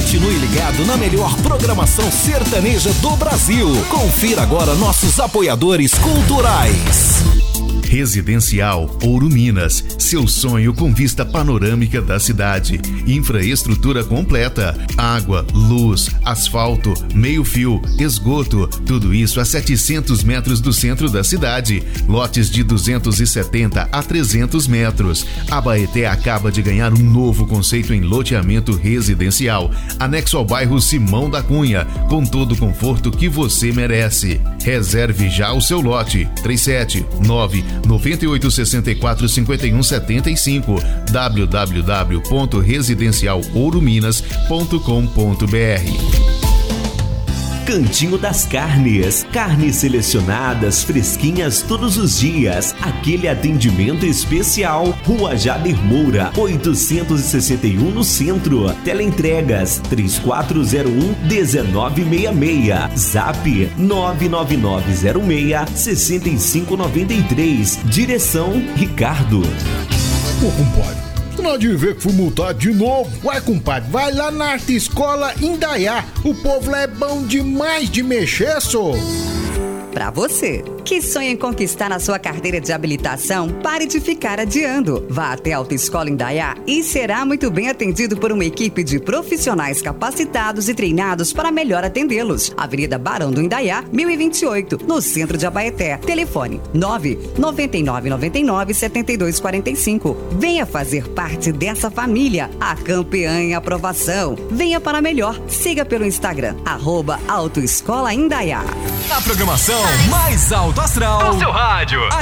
Continue ligado na melhor programação sertaneja do Brasil. Confira agora nossos apoiadores culturais. Residencial Ouro Minas, seu sonho com vista panorâmica da cidade. Infraestrutura completa, água, luz, asfalto, meio-fio, esgoto, tudo isso a 700 metros do centro da cidade. Lotes de 270 a 300 metros. A Baeté acaba de ganhar um novo conceito em loteamento residencial, anexo ao bairro Simão da Cunha, com todo o conforto que você merece. Reserve já o seu lote. 379-9864-5175 www.residencialouro-minas.com.br. Cantinho das Carnes. Carnes selecionadas, fresquinhas todos os dias. Aquele atendimento especial. Rua Jader Moura, 861 no centro. Teleentregas 3401-1966. Zap 99906-6593. Direção Ricardo. Ô, compadre, tu não há de ver que fui multado de novo? Ué, compadre, vai lá na Arte Escola Indaiá. O povo lá é bom demais de mexer, só. Pra você que sonha em conquistar a sua carteira de habilitação, pare de ficar adiando. Vá até a Autoescola Indaiá e será muito bem atendido por uma equipe de profissionais capacitados e treinados para melhor atendê-los. Avenida Barão do Indaiá, 1028, no centro de Abaeté. Telefone 99999-7245. Venha fazer parte dessa família, a campeã em aprovação. Venha para melhor. Siga pelo Instagram, @Autoescola Indaiá. A programação mais alto astral do seu rádio.